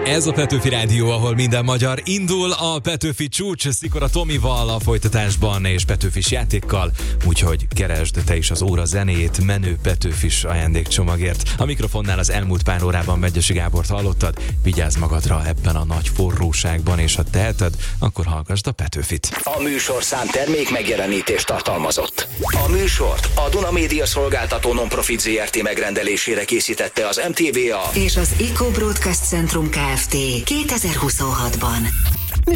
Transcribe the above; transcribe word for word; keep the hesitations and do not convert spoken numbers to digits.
Ez a Petőfi Rádió, ahol minden magyar indul. A Petőfi csúcs Szikora Tomival a folytatásban és Petőfis játékkal, úgyhogy keresd te is az óra zenét menő Petőfis ajándékcsomagért. A mikrofonnál az elmúlt pár órában Megyesi Gábort hallottad. Vigyázz magadra ebben a nagy forróságban, és ha teheted, akkor hallgassd a Petőfit. A műsorszám termék megjelenítést tartalmazott. A műsort a Duna Média Szolgáltató Nonprofit zé er té megrendelésére készítette az em té vé á és az Eco Broadcast Centrum Kft. kétezer-huszonhatban.